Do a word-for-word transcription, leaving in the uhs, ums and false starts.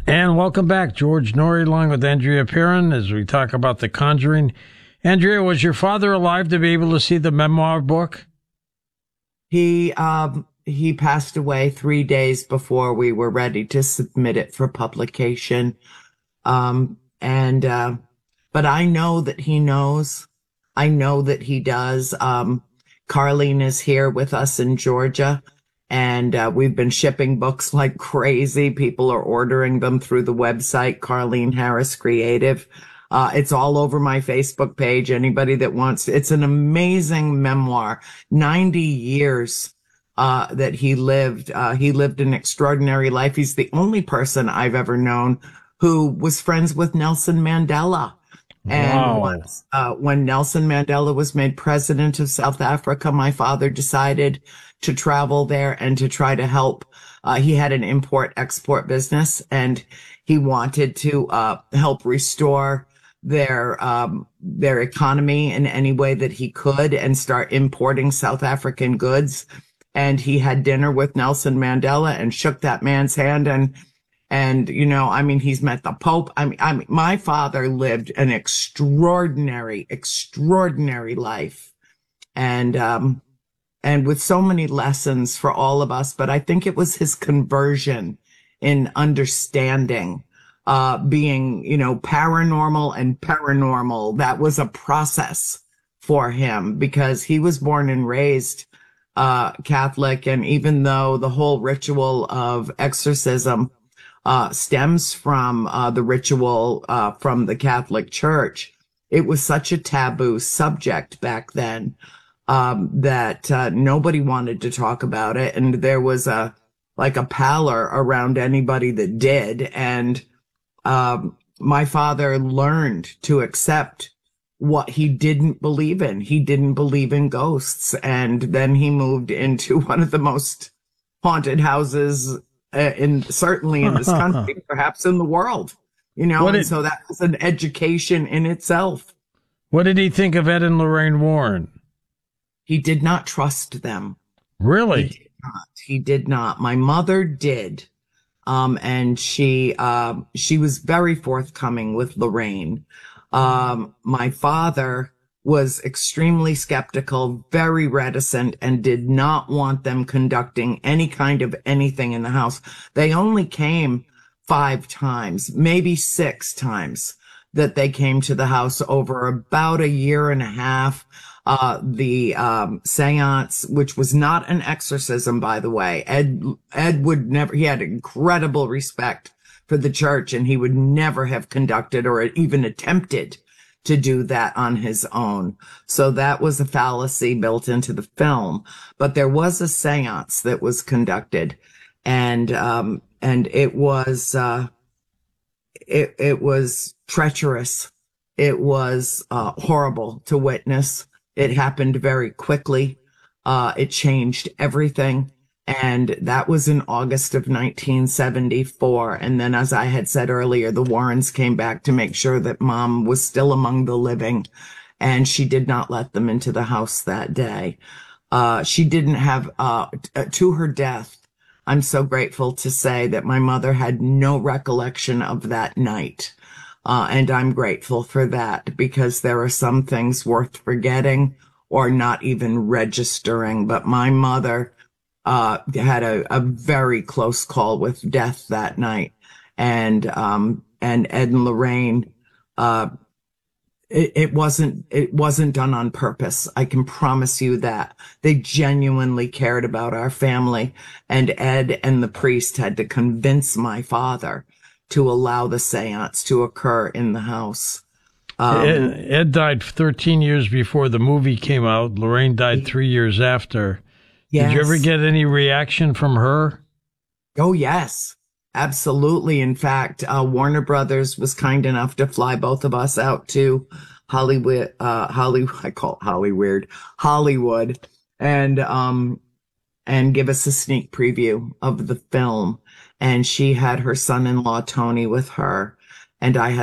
And welcome back, George Noory, along with Andrea Perron, as we talk about The Conjuring. Andrea, was your father alive to be able to see the memoir book? He um he passed away three days before we were ready to submit it for publication. Um and uh but I know that he knows. I know that he does. Um Carlene is here with us in Georgia, and uh, we've been shipping books like crazy. People are ordering them through the website, Carlene Harris Creative. Uh, it's all over my Facebook page. Anybody that wants, it's an amazing memoir. ninety years, uh, that he lived. Uh, he lived an extraordinary life. He's the only person I've ever known who was friends with Nelson Mandela. And Wow. once, uh, when Nelson Mandela was made president of South Africa, my father decided to travel there and to try to help. Uh, he had an import-export business, and he wanted to uh, help restore their um, their economy in any way that he could and start importing South African goods. And he had dinner with Nelson Mandela and shook that man's hand. And and you know, I mean, he's met the Pope. I mean, I mean, my father lived an extraordinary, extraordinary life, and um, and with so many lessons for all of us. But I think it was his conversion in understanding, uh, being, you know, paranormal and paranormal. That was a process for him because he was born and raised uh, Catholic. And even though the whole ritual of exorcism uh, stems from uh, the ritual uh, from the Catholic Church, it was such a taboo subject back then um, that uh, nobody wanted to talk about it. And there was a, like a pallor around anybody that did. And um, my father learned to accept what he didn't believe in. He didn't believe in ghosts. And then he moved into one of the most haunted houses uh, in, certainly in this country, perhaps in the world, you know, What and did- so that was an education in itself. What did he think of Ed and Lorraine Warren? He did not trust them. Really? He did not. He did not. My mother did. Um, and she, um, she was very forthcoming with Lorraine. Um, my father was extremely skeptical, very reticent, and did not want them conducting any kind of anything in the house. They only came five times, maybe six times that they came to the house over about a year and a half. Uh, the, um, seance, which was not an exorcism, by the way. Ed, Ed would never, he had incredible respect for the church, and he would never have conducted or even attempted to do that on his own. So that was a fallacy built into the film. But there was a seance that was conducted, and, um, and it was, uh, it, it was treacherous. It was, uh, horrible to witness. It happened very quickly. Uh, it changed everything. And that was in August of nineteen seventy-four. And then, as I had said earlier, the Warrens came back to make sure that Mom was still among the living. And she did not let them into the house that day. Uh, she didn't have, uh, t- to her death, I'm so grateful to say that my mother had no recollection of that night. Uh, and I'm grateful for that, because there are some things worth forgetting or not even registering. But my mother uh, had a, a very close call with death that night. And um, and Ed and Lorraine, uh, it, it wasn't it wasn't done on purpose. I can promise you that. They genuinely cared about our family. And Ed and the priest had to convince my father to allow the seance to occur in the house. Um, Ed, Ed died thirteen years before the movie came out. Lorraine died three years after. yes. Did you ever get any reaction from her? Oh, yes, absolutely. In fact, uh, Warner Brothers was kind enough to fly both of us out to Hollywood, uh, Hollywood, I call it Hollywood, Hollywood, and, um, and give us a sneak preview of the film. And she had her son-in-law, Tony, with her. And I had